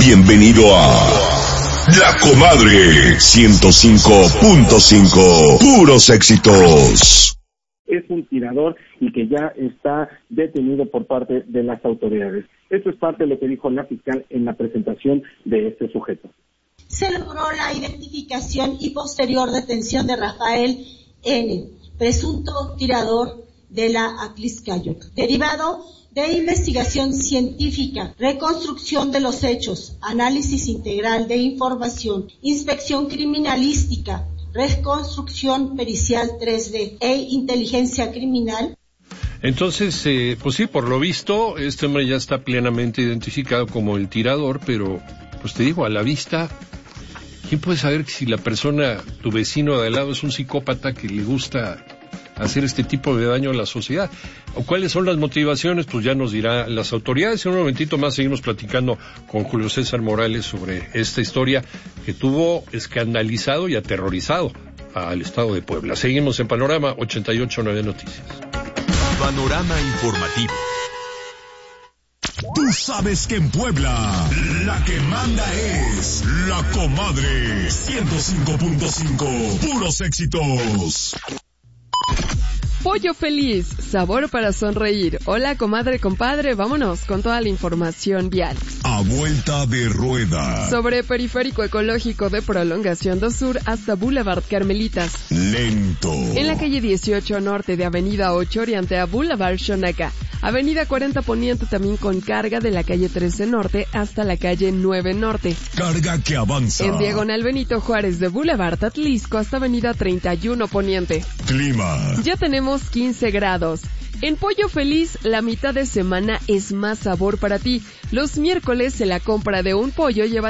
Bienvenido a La Comadre 105.5. Puros éxitos. Es un tirador y que ya está detenido por parte de las autoridades. Esto es parte de lo que dijo la fiscal en la presentación de este sujeto. Se logró la identificación y posterior detención de Rafael N., presunto tirador de la Atliscayo, derivado de investigación científica, reconstrucción de los hechos, análisis integral de información, inspección criminalística, reconstrucción pericial 3D e inteligencia criminal. Entonces, pues sí, por lo visto, este hombre ya está plenamente identificado como el tirador, pero, pues te digo, a la vista, ¿quién puede saber si la persona, tu vecino de al lado, es un psicópata que le gusta hacer este tipo de daño a la sociedad? ¿O cuáles son las motivaciones? Pues ya nos dirá las autoridades. En un momentito más seguimos platicando con Julio César Morales sobre esta historia que tuvo escandalizado y aterrorizado al estado de Puebla. Seguimos en Panorama 88.9 Noticias. Panorama informativo. Tú sabes que en Puebla la que manda es La Comadre 105.5. Puros éxitos. Pollo Feliz, sabor para sonreír. Hola, comadre, compadre, vámonos con toda la información vial. A vuelta de rueda. Sobre Periférico Ecológico de Prolongación do Sur hasta Boulevard Carmelitas. Lento. En la calle 18 norte de Avenida 8 oriente a Boulevard Xonaca. Avenida 40 poniente también con carga de la calle 13 norte hasta la calle 9 norte. Carga que avanza. En diagonal Benito Juárez de Boulevard Atlisco hasta Avenida 31 poniente. Clima. Ya tenemos 15 grados. En Pollo Feliz, la mitad de semana es más sabor para ti. Los miércoles, en la compra de un pollo, lleva